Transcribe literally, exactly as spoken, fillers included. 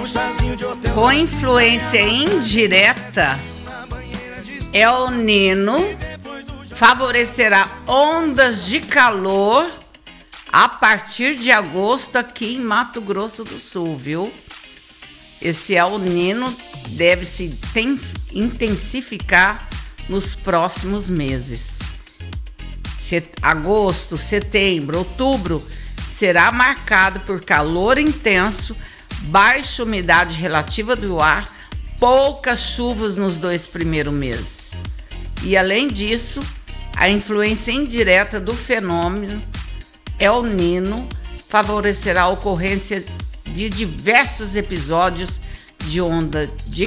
Com influência indireta, El Niño favorecerá ondas de calor a partir de agosto aqui em Mato Grosso do Sul, viu? Esse El Niño deve se tem, intensificar nos próximos meses. Set, agosto, setembro, outubro será marcado por calor intenso, baixa umidade relativa do ar, poucas chuvas nos dois primeiros meses. E além disso, a influência indireta do fenômeno El Niño favorecerá a ocorrência de diversos episódios de onda de